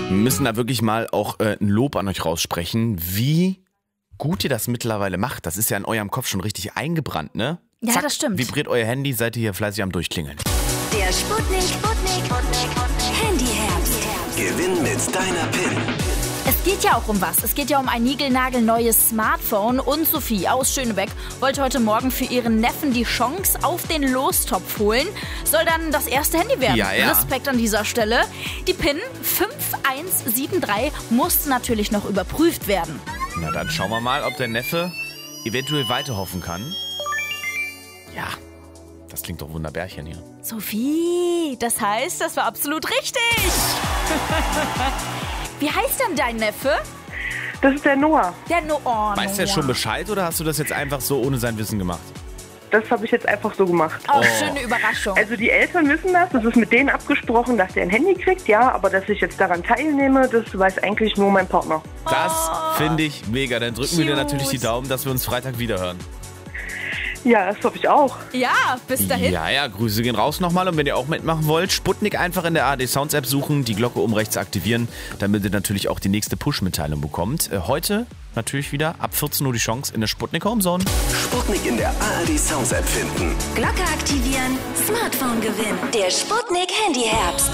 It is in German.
Wir müssen da wirklich mal auch ein Lob an euch raussprechen, wie gut ihr das mittlerweile macht. Das ist ja in eurem Kopf schon richtig eingebrannt, ne? Ja, Zack, das stimmt. Vibriert euer Handy, seid ihr hier fleißig am Durchklingeln. Der Sputnik Handyherz. Gewinn mit deiner PIN. Es geht ja auch um was. Es geht ja um ein niegelnagelneues Smartphone. Und Sophie aus Schönebeck wollte heute Morgen für ihren Neffen die Chance auf den Lostopf holen. Soll dann das erste Handy werden. Ja. Respekt an dieser Stelle. Die PIN 5173 muss natürlich noch überprüft werden. Na dann schauen wir mal, ob der Neffe eventuell weiterhoffen kann. Ja, das klingt doch wunderbärchen hier. Sophie, das heißt, das war absolut richtig. Wie heißt denn dein Neffe? Das ist der Noah. Der Noah. Weißt du ja schon Bescheid oder hast du das jetzt einfach so ohne sein Wissen gemacht? Das habe ich jetzt einfach so gemacht. Oh, schöne Überraschung. Also die Eltern wissen das, das ist mit denen abgesprochen, dass der ein Handy kriegt, ja, aber dass ich jetzt daran teilnehme, das weiß eigentlich nur mein Partner. Das finde ich mega. Dann drücken wir dir Cute. natürlich die Daumen, dass wir uns Freitag wiederhören. Ja, das hoffe ich auch. Ja, bis dahin. Ja, Grüße gehen raus nochmal. Und wenn ihr auch mitmachen wollt, Sputnik einfach in der ARD Sounds App suchen, die Glocke oben rechts aktivieren, damit ihr natürlich auch die nächste Push-Mitteilung bekommt. Heute natürlich wieder ab 14 Uhr die Chance in der Sputnik Homezone. Sputnik in der ARD Sounds App finden. Glocke aktivieren, Smartphone gewinnen. Der Sputnik Handyherbst.